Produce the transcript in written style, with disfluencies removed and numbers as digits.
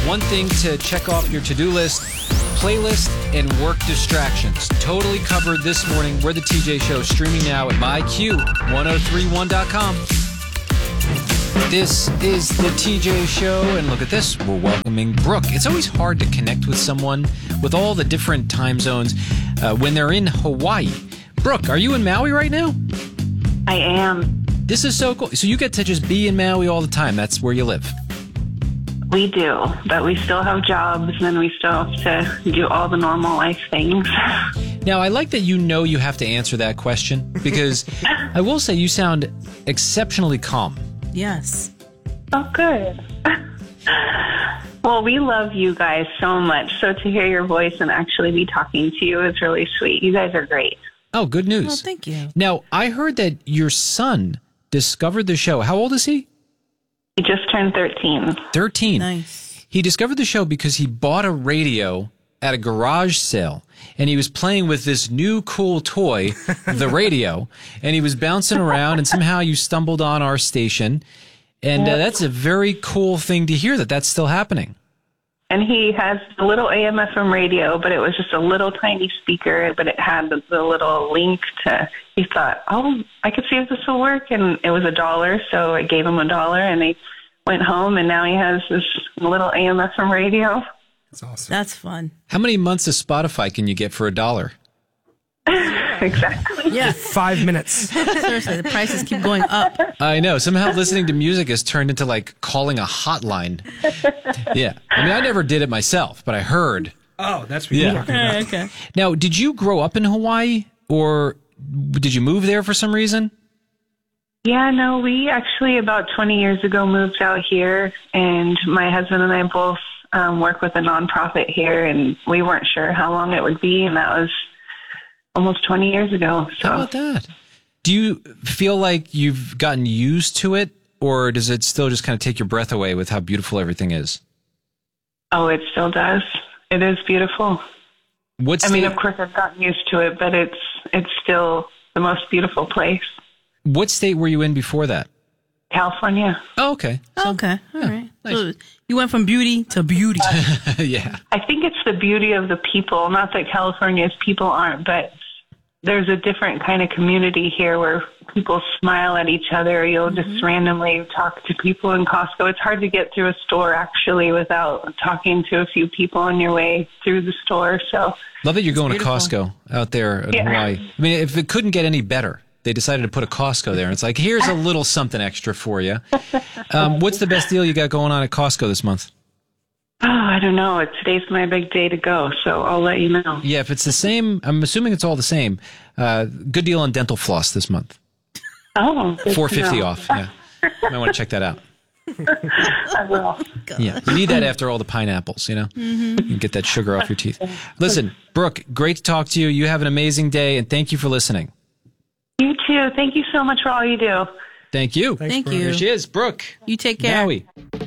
One thing to check off your to-do list, playlist, and work distractions. Totally covered this morning. We're the TJ Show, streaming now at myq1031.com. This is the TJ Show, and look at this. We're welcoming Brooke. It's always hard to connect with someone with all the different time zones when they're in Hawaii. Brooke, are you in Maui right now? I am. This is so cool. So you get to just be in Maui all the time. That's where you live. We do, but we still have jobs and we still have to do all the normal life things. Now, I like that you have to answer that question because I will say you sound exceptionally calm. Yes. Oh, good. Well, we love you guys so much. So to hear your voice and actually be talking to you is really sweet. You guys are great. Oh, good news. Well, thank you. Now, I heard that your son discovered the show. How old is he? He just turned 13. 13. Nice. He discovered the show because he bought a radio at a garage sale, and he was playing with this new cool toy, the radio, and he was bouncing around, and somehow you stumbled on our station, and that's a very cool thing to hear that that's still happening. And he has a little AM/FM radio, but it was just a little tiny speaker, but it had the little link to, he thought, oh, I could see if this will work. And it was $1. So I gave him $1 and he went home and now he has this little AM/FM radio. That's awesome. That's fun. How many months of Spotify can you get for $1? Exactly. Yeah. 5 minutes. Seriously, the prices keep going up. I know. Somehow listening to music has turned into like calling a hotline. Yeah. I mean, I never did it myself, but I heard. Oh, that's what you're talking about. Okay. Now, did you grow up in Hawaii or did you move there for some reason? Yeah, no, we actually about 20 years ago moved out here, and my husband and I both work with a nonprofit here, and we weren't sure how long it would be, and that was almost 20 years ago. So. How about that? Do you feel like you've gotten used to it, or does it still just kind of take your breath away with how beautiful everything is? Oh, it still does. It is beautiful. What's I mean, of course, I've gotten used to it, but it's still the most beautiful place. What state were you in before that? California. Oh, okay. Okay. All right. nice. So you went from beauty to beauty. Yeah. I think it's the beauty of the people. Not that California's people aren't, but there's a different kind of community here where people smile at each other. You'll just randomly talk to people in Costco. It's hard to get through a store, actually, without talking to a few people on your way through the store. So Love that you're going beautiful. to Costco out there in Hawaii. I mean, if it couldn't get any better, they decided to put a Costco there. And it's like, here's a little something extra for you. What's the best deal you got going on at Costco this month? Oh, I don't know. Today's my big day to go, so I'll let you know. Yeah, if it's the same, I'm assuming it's all the same. Good deal on dental floss this month. Oh, good to $4.50 know. off. Yeah. Might want to check that out. I will. Yeah, you need that after all the pineapples, you know? You can get that sugar off your teeth. Listen, Brooke, great to talk to you. You have an amazing day, and thank you for listening. You too. Thank you so much for all you do. Thank you. Thank Brooke. you. Here she is, Brooke. You take care. Maui.